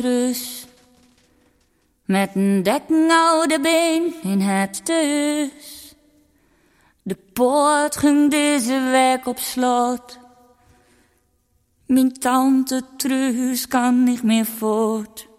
Rus. Met een dekkenoude been in het thuis. De poort ging deze week op slot. Mijn tante Truus kan niet meer voort.